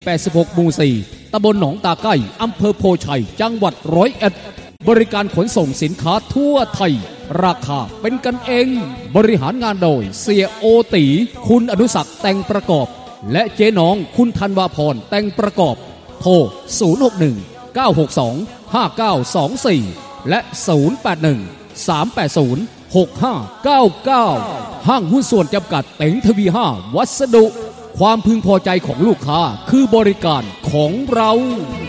86หมู่4ตำบลหนองตาใกล้อำเภอโพชัยจังหวัด101บริการขนส่งสินค้าทั่วไทยราคาเป็นกันเองบริหารงานโดยเสียโอตีคุณอนุศักดิ์แต่งประกอบและเจ๊น้องคุณธันวาพรแต่งประกอบโทร061 962 5924และ081 380 6599ห้างหุ้นส่วนจำกัดเต็งทวี5วัสดุความพึงพอใจของลูกค้าคือบริการของเรา